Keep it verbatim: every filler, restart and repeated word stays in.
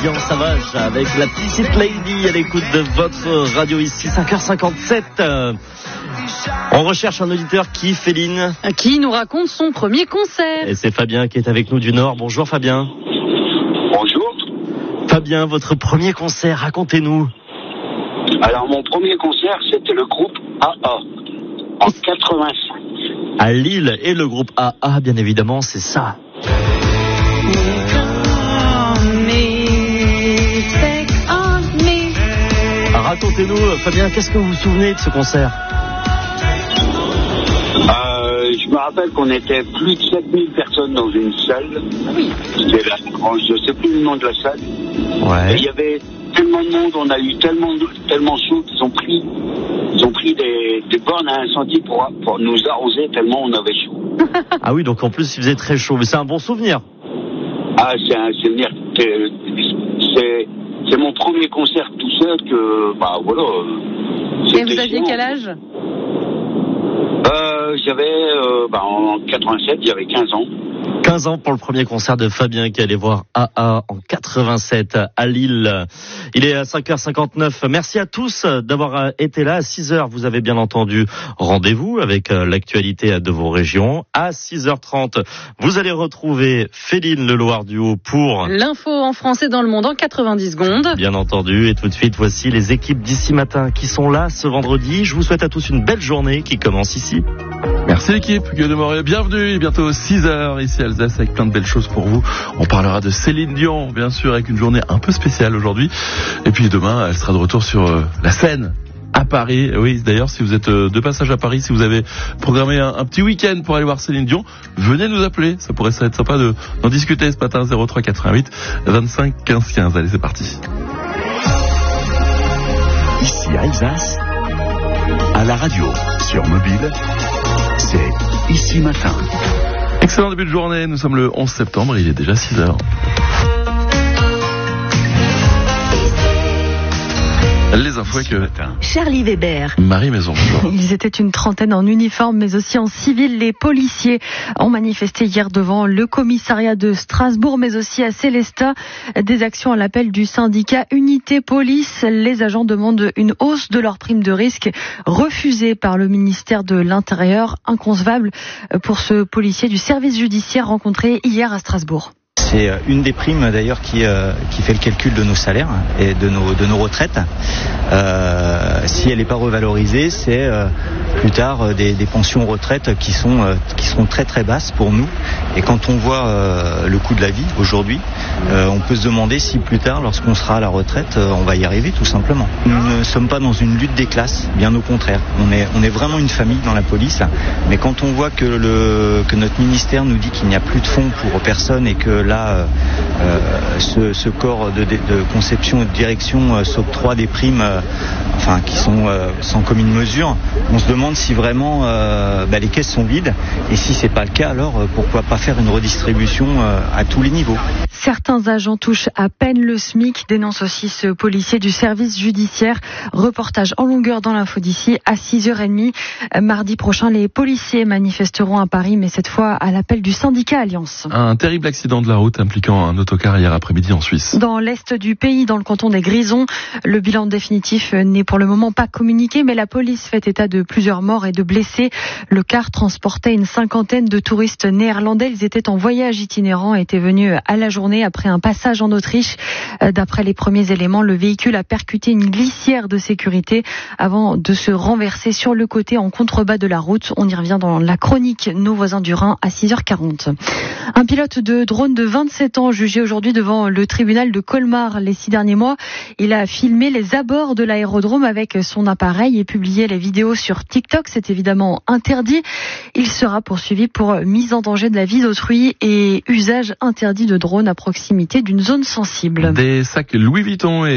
Vivian Savage avec la petite lady à l'écoute de votre radio ici, cinq heures cinquante-sept. On recherche un auditeur qui, Féline, qui nous raconte son premier concert. Et c'est Fabien qui est avec nous du Nord. Bonjour Fabien. Bonjour. Fabien, votre premier concert, racontez-nous. Alors mon premier concert, c'était le groupe A A en quatre-vingt-cinq. À Lille, et le groupe A A, bien évidemment, c'est ça. Racontez-nous, Fabien, qu'est-ce que vous vous souvenez de ce concert? euh, Je me rappelle qu'on était plus de sept mille personnes dans une salle. Oui. C'était la, je ne sais plus le nom de la salle. Ouais. Et il y avait tellement de monde, on a eu tellement, tellement chaud qu'ils ont pris, ils ont pris des, des bornes à incendie pour, pour nous arroser tellement on avait chaud. Ah oui, donc en plus il faisait très chaud, mais c'est un bon souvenir. Ah, c'est un souvenir. C'est, c'est mon premier concert tout seul que, bah voilà. Et vous aviez quel âge? euh, J'avais, euh, bah, en quatre-vingt-sept, j'avais quinze ans. quinze ans pour le premier concert de Fabien qui allait voir A A en quatre-vingt-sept à Lille. Il est à cinq heures cinquante-neuf. Merci à tous d'avoir été là. À six heures, vous avez bien entendu rendez-vous avec l'actualité de vos régions. À six heures trente, vous allez retrouver Féline Le Loir du Haut pour l'info en français dans le monde en quatre-vingt-dix secondes. Bien entendu. Et tout de suite, voici les équipes d'ici matin qui sont là ce vendredi. Je vous souhaite à tous une belle journée qui commence ici. Merci l'équipe, Guillaume de Maurier, bienvenue, et bientôt six heures ici à Alsace avec plein de belles choses pour vous. On parlera de Céline Dion, bien sûr, avec une journée un peu spéciale aujourd'hui. Et puis demain, elle sera de retour sur euh, la scène à Paris. Oui, d'ailleurs, si vous êtes euh, de passage à Paris, si vous avez programmé un, un petit week-end pour aller voir Céline Dion, venez nous appeler. Ça pourrait être sympa de, d'en discuter ce matin. zéro trois quatre-vingt-huit vingt-cinq quinze quinze. Allez, c'est parti. Ici à Alsace, à la radio, sur mobile, c'est Ici Matin. Excellent début de journée, nous sommes le onze septembre, il est déjà six heures. Les infos avec Charlie Weber. Marie Maison. Bonjour. Ils étaient une trentaine en uniforme, mais aussi en civil. Les policiers ont manifesté hier devant le commissariat de Strasbourg, mais aussi à Célestat. Des actions à l'appel du syndicat Unité Police. Les agents demandent une hausse de leur prime de risque, refusée par le ministère de l'Intérieur. Inconcevable pour ce policier du service judiciaire rencontré hier à Strasbourg. C'est une des primes d'ailleurs qui, euh, qui fait le calcul de nos salaires et de nos, de nos retraites. Euh, si elle n'est pas revalorisée, c'est euh, plus tard des, des pensions retraites qui, sont, euh, qui seront très très basses pour nous. Et quand on voit euh, le coût de la vie aujourd'hui, euh, on peut se demander si plus tard, lorsqu'on sera à la retraite, euh, on va y arriver tout simplement. Nous ne sommes pas dans une lutte des classes, bien au contraire. On est, on est vraiment une famille dans la police. Mais quand on voit que, le, que notre ministère nous dit qu'il n'y a plus de fonds pour personne et que là, Euh, euh, ce, ce corps de, de, de conception et de direction euh, s'octroie des primes euh, enfin, qui sont euh, sans commune mesure, on se demande si vraiment euh, bah, les caisses sont vides, et si c'est pas le cas, alors euh, pourquoi pas faire une redistribution euh, à tous les niveaux. Certains agents touchent à peine le SMIC, dénonce aussi ce policier du service judiciaire. Reportage en longueur dans l'info d'ici à six heures trente. Mardi prochain, les policiers manifesteront à Paris, mais cette fois à l'appel du syndicat Alliance. Un terrible accident de la route impliquant un autocar hier après-midi en Suisse. Dans l'est du pays, dans le canton des Grisons, le bilan définitif n'est pour le moment pas communiqué, mais la police fait état de plusieurs morts et de blessés. Le car transportait une cinquantaine de touristes néerlandais. Ils étaient en voyage itinérant et étaient venus à la journée après un passage en Autriche. D'après les premiers éléments, le véhicule a percuté une glissière de sécurité avant de se renverser sur le côté en contrebas de la route. On y revient dans la chronique Nos voisins du Rhin à six heures quarante. Un pilote de drone de vingt-sept ans jugé aujourd'hui devant le tribunal de Colmar les six derniers mois. Il a filmé les abords de l'aérodrome avec son appareil et publié les vidéos sur TikTok. C'est évidemment interdit. Il sera poursuivi pour mise en danger de la vie d'autrui et usage interdit de drone à proximité d'une zone sensible. Des sacs Louis Vuitton et